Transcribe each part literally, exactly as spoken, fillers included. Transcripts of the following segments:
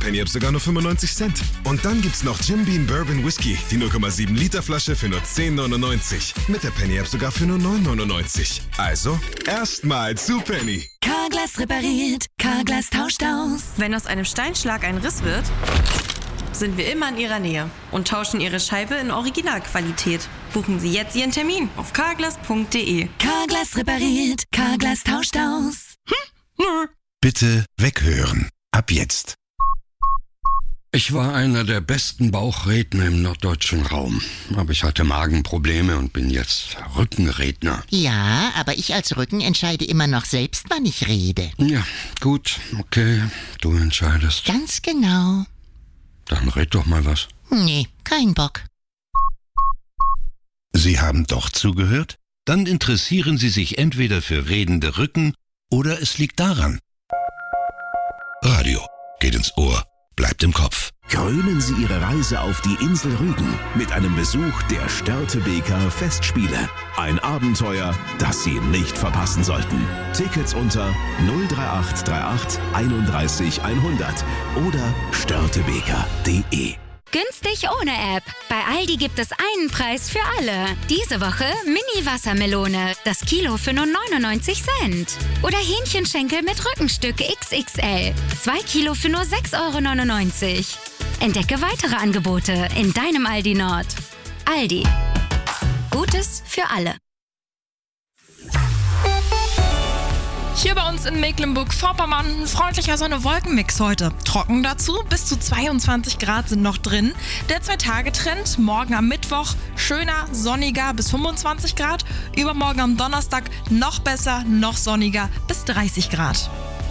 Penny App sogar nur fünfundneunzig Cent. Und dann gibt's noch Jim Beam Bourbon Whisky, die null Komma sieben Liter Flasche für nur zehn neunundneunzig. Mit der Penny App sogar für nur neun neunundneunzig. Also, erstmal zu Penny. Carglass repariert, Carglass tauscht aus. Wenn aus einem Steinschlag ein Riss wird, sind wir immer in Ihrer Nähe und tauschen Ihre Scheibe in Originalqualität. Buchen Sie jetzt Ihren Termin auf carglass punkt de. Carglass repariert, Carglass tauscht aus. Hm, nö. Bitte weghören. Ab jetzt. Ich war einer der besten Bauchredner im norddeutschen Raum. Aber ich hatte Magenprobleme und bin jetzt Rückenredner. Ja, aber ich als Rücken entscheide immer noch selbst, wann ich rede. Ja, gut, okay, du entscheidest. Ganz genau. Dann red doch mal was. Nee, kein Bock. Sie haben doch zugehört? Dann interessieren Sie sich entweder für redende Rücken oder es liegt daran. Radio geht ins Ohr, bleibt im Kopf. Krönen Sie Ihre Reise auf die Insel Rügen mit einem Besuch der Störtebeker Festspiele. Ein Abenteuer, das Sie nicht verpassen sollten. Tickets unter null drei acht drei acht einunddreißig hundert oder störtebeker punkt de. Günstig ohne App. Bei Aldi gibt es einen Preis für alle. Diese Woche Mini-Wassermelone. Das Kilo für nur neunundneunzig Cent. Oder Hähnchenschenkel mit Rückenstück X X L. Zwei Kilo für nur sechs Euro neunundneunzig. Entdecke weitere Angebote in deinem Aldi Nord. Aldi. Gutes für alle. Hier bei uns in Mecklenburg-Vorpommern ein freundlicher Sonne-Wolken-Mix heute. Trocken dazu, bis zu zweiundzwanzig Grad sind noch drin. Der Zwei-Tage-Trend, morgen am Mittwoch schöner, sonniger bis fünfundzwanzig Grad. Übermorgen am Donnerstag noch besser, noch sonniger bis dreißig Grad.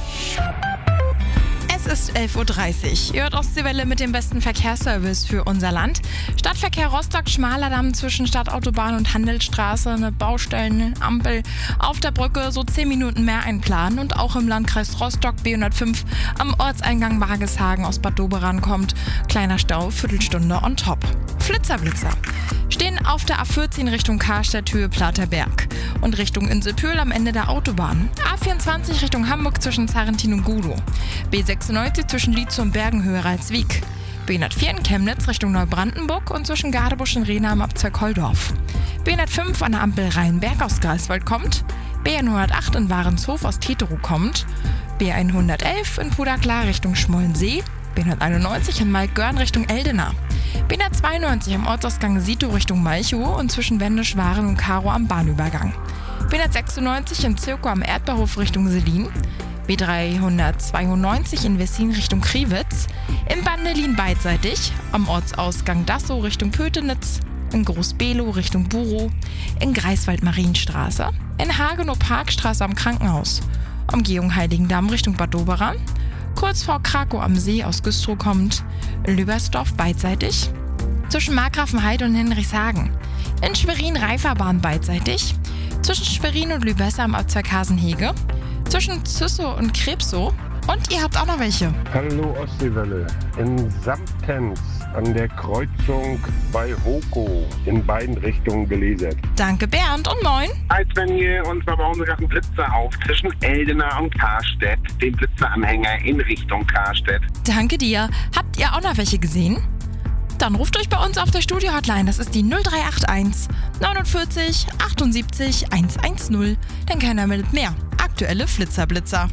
Es ist elf Uhr dreißig. Ihr hört Ostseewelle mit dem besten Verkehrsservice für unser Land. Stadtverkehr Rostock, schmaler Damm zwischen Stadtautobahn und Handelsstraße, eine Baustellenampel auf der Brücke, so zehn Minuten mehr einplanen. Und auch im Landkreis Rostock B hundertfünf am Ortseingang Mageshagen aus Bad Doberan kommt kleiner Stau, Viertelstunde on top. Flitzerblitzer stehen auf der A vierzehn Richtung Karstedt, Höhe Platerberg und Richtung Inselpöhl am Ende der Autobahn. A vierundzwanzig Richtung Hamburg zwischen Zarrentin und Gudow. B sechsundneunzig zwischen Lietz und Bergen, Höhe Ralswiek. B hundertvier in Chemnitz Richtung Neubrandenburg und zwischen Gadebusch und Rehna am Abzweig Holdorf. B hundertfünf an der Ampel Rheinberg aus Greifswald kommt. B hundertacht in Warenshof aus Teterow kommt. B hundertelf in Pudaklar Richtung Schmollensee. B hunderteinundneunzig in Mailgörn Richtung Eldena. B hundertzweiundneunzig im Ortsausgang Sito Richtung Malchow und zwischen Wendisch, Waren und Karow am Bahnübergang. B hundertsechsundneunzig in Zirkow am Erdbeerhof Richtung Selin. B dreihundertzweiundneunzig in Wessin Richtung Kriwitz. In Bandelin beidseitig am Ortsausgang Dassow Richtung Pötenitz. In Groß-Below Richtung Burow. In Greifswald Marienstraße. In Hagenow Parkstraße am Krankenhaus. Umgehung Heiligendamm Richtung Bad Doberan. Kurz vor Krakow am See aus Güstrow kommt Lübersdorf beidseitig. Zwischen Markgrafenheide und Hinrichshagen. In Schwerin Reiferbahn beidseitig. Zwischen Schwerin und Lübesse am Abzweig Hasenhege. Zwischen Züssow und Krebsow. Und ihr habt auch noch welche. Hallo Ostseewelle. In Samtens an der Kreuzung bei Hoko in beiden Richtungen gelasert. Danke Bernd und moin. Hi Svenje, und zwar bauen wir gerade einen Blitzer auf zwischen Eldena und Karstedt. Den Blitzeranhänger in Richtung Karstedt. Danke dir. Habt ihr auch noch welche gesehen? Dann ruft euch bei uns auf der Studio-Hotline. Das ist die null drei acht eins neunundvierzig achtundsiebzig hundertzehn. Dann keiner meldet mehr. Aktuelle Flitzerblitzer.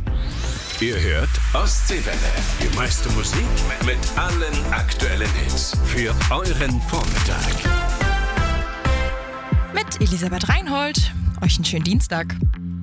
Ihr hört Ostseewelle. Die meiste Musik mit allen aktuellen Hits für euren Vormittag. Mit Elisabeth Reinhold. Euch einen schönen Dienstag.